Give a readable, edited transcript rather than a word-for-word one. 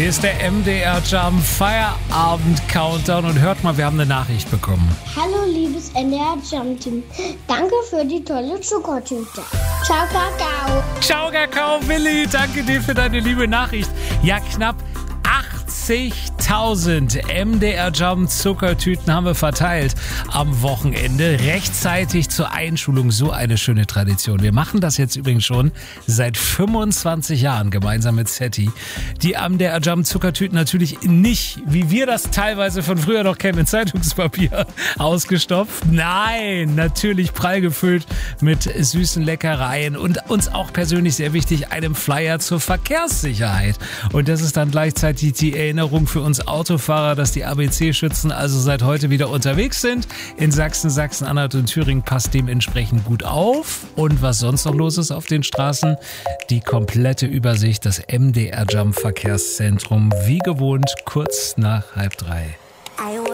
Hier ist der MDR Jump Feierabend Countdown und hört mal, wir haben eine Nachricht bekommen. Hallo liebes MDR Jump Team, danke für die tolle Zuckertüte. Ciao Kakao. Ciao Kakao Willi, danke dir für deine liebe Nachricht. Ja, knapp 80.000 MDR Jump Zuckertüten haben wir verteilt am Wochenende, rechtzeitig zur Einschulung. So eine schöne Tradition. Wir machen das jetzt übrigens schon seit 25 Jahren gemeinsam mit Setti. Die MDR Jump Zuckertüten natürlich nicht, wie wir das teilweise von früher noch kennen, in Zeitungspapier ausgestopft. Nein, natürlich prall gefüllt mit süßen Leckereien und uns auch persönlich sehr wichtig, einem Flyer zur Verkehrssicherheit. Und das ist dann gleichzeitig die Erinnerung für uns Autofahrer, dass die ABC-Schützen also seit heute wieder unterwegs sind. In Sachsen, Sachsen-Anhalt und Thüringen, passt dementsprechend gut auf. Und was sonst noch los ist auf den Straßen? Die komplette Übersicht, das MDR Jump Verkehrszentrum, wie gewohnt, kurz nach 2:30.